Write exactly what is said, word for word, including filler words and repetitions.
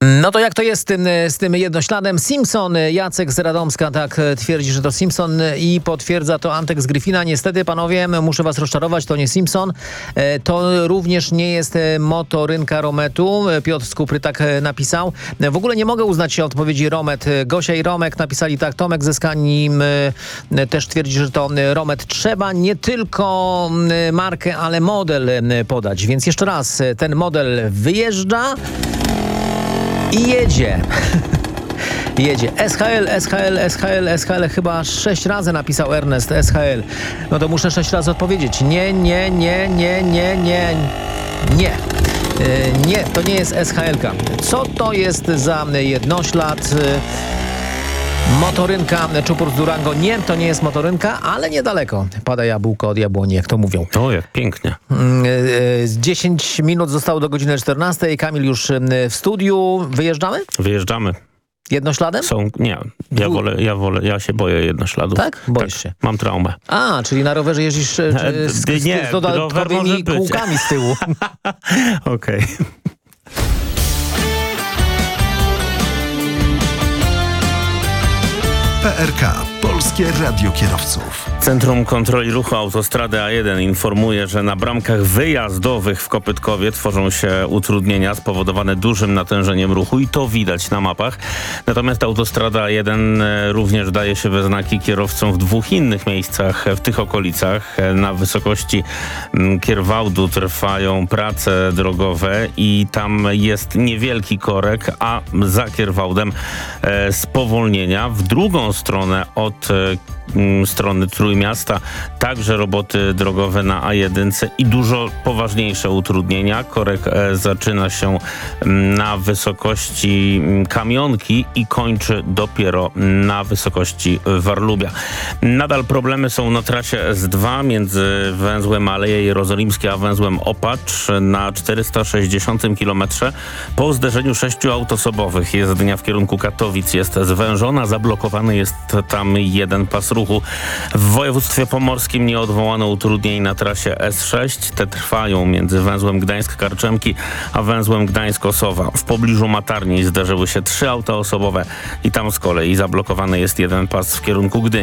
No to jak to jest z tym, z tym jednośladem? Simpson, Jacek z Radomska tak twierdzi, że to Simpson i potwierdza to Antek z Gryfina. Niestety, panowie, muszę was rozczarować, to nie Simpson. To również nie jest motorynka Rometu. Piotr z Kupry tak napisał. W ogóle nie mogę uznać się odpowiedzi Romet. Gosia i Romek napisali tak. Tomek ze Skanii też twierdzi, że to Romet. Trzeba nie tylko markę, ale model podać. Więc jeszcze raz, ten model wyjeżdża i jedzie. Jedzie. S H L, S H L, S H L, S H L. Chyba sześć razy napisał Ernest S H L. No to muszę sześć razy odpowiedzieć. Nie, nie, nie, nie, nie, nie. Nie. Yy, nie, to nie jest S H L-ka. Co to jest za jednoślad? Yy, Motorynka Czupur z Durango. Nie, to nie jest motorynka, ale niedaleko. Pada jabłko od jabłoni, jak to mówią. O, jak pięknie. dziesięć minut zostało do godziny czternastej. Kamil już w studiu. Wyjeżdżamy? Wyjeżdżamy. Jednośladem? Są, nie, ja wolę, ja wolę, ja się boję jednośladów. Tak? Boisz tak, się? Mam traumę. A, czyli na rowerze jeździsz z, z, nie, z dodatkowymi kółkami z tyłu. Okej. Okay. P R K. Polskie Radio Kierowców. Centrum Kontroli Ruchu Autostrady A jeden informuje, że na bramkach wyjazdowych w Kopytkowie tworzą się utrudnienia spowodowane dużym natężeniem ruchu i to widać na mapach. Natomiast autostrada A jeden również daje się we znaki kierowcom w dwóch innych miejscach w tych okolicach. Na wysokości Kierwałdu trwają prace drogowe i tam jest niewielki korek, a za Kierwałdem e, spowolnienia. W drugą stronę od e, strony Trójmiasta także roboty drogowe na A jeden i dużo poważniejsze utrudnienia. Korek e, zaczyna się na wysokości Kamionki i kończy dopiero na wysokości Warlubia. Nadal problemy są na trasie S dwa między węzłem Aleje Jerozolimskie a węzłem Opacz na czterysta sześćdziesiątym kilometrze. Po zderzeniu sześciu aut osobowych jezdnia w kierunku Katowic jest zwężona, zablokowany jest tam jeden pas ruchu. W województwie pomorskim nie odwołano utrudnień na trasie S sześć. Te trwają między węzłem Gdańsk-Karczemki a węzłem Gdańsk-Osowa. W pobliżu Matarni zderzyły się trzy auta osobowe i tam z kolei zablokowany jest jeden pas w kierunku Gdyni.